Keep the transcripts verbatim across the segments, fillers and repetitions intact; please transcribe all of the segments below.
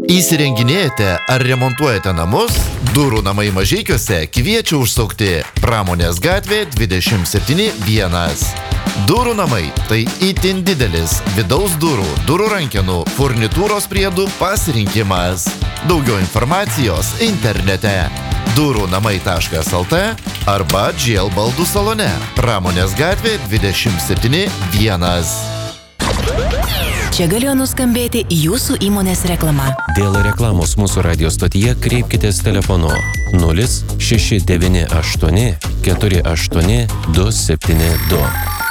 Įsirenginėjate ar remontuojate namus? Durų namai Mažeikiuose kviečia užsukti Pramonės gatvė dvidešimt septyni vienas. Durų namai – tai itin didelis vidaus durų, durų rankenų, furnitūros priedų pasirinkimas. Daugiau informacijos internete durų namai taškas lt arba G L baldų salone Pramonės gatvė dvidešimt septyni vienas. Čia galėjo nuskambėti jūsų įmonės reklama. Dėl reklamos mūsų radio stotyje kreipkitės telefonu nulis šeši devyni aštuoni keturi aštuoni du septyni du.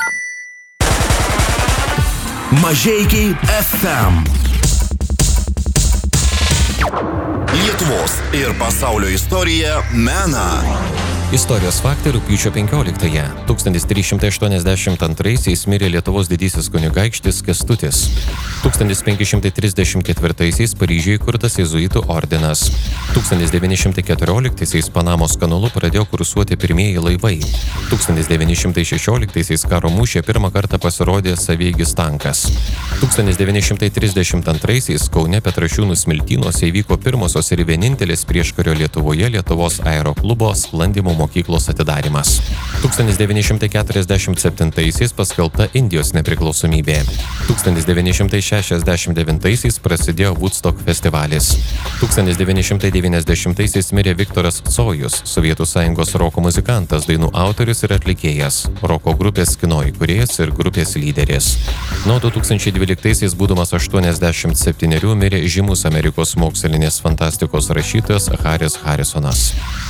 Mažeikiai F M. Lietuvos ir pasaulio istorija mena. Istorijos faktai rugpjūčio penkioliktąją. tūkstantis trys šimtai aštuoniasdešimt antraisiais mirė Lietuvos didysis kunigaikštis Kęstutis. tūkstantis penki šimtai trisdešimt ketvirtaisiais Paryžiuje įkurtas jėzuitų ordinas. tūkstantis devyni šimtai keturioliktaisiais Panamos kanalu pradėjo kursuoti pirmieji laivai. tūkstantis devyni šimtai šešioliktaisiais karo mūšyje pirmą kartą pasirodė savieigis tankas. tūkstantis devyni šimtai trisdešimt antraisiais Kaune Petrašiūnų smiltynuose įvyko pirmosios ir vienintelės prieškario Lietuvoje Lietuvos aeroklubo sklandymo mokyklos atidarimas. tūkstantis devyni šimtai keturiasdešimt septintaisiais paskelbta Indijos nepriklausomybė. tūkstantis devyni šimtai šešiasdešimt devintaisiais prasidėjo Woodstock festivalis. tūkstantis devyni šimtai devyniasdešimtaisiais mirė Viktoras Cojus, Sovietų Sąjungos roko muzikantas, dainų autorius ir atlikėjas, roko grupės Kino įkūrėjas ir grupės lyderis. Nuo du tūkstančiai dvyliktaisiais būdamas aštuoniasdešimt septynerių mirė žymus Amerikos mokslinės fantastikos rašytojas Haris Harisonas.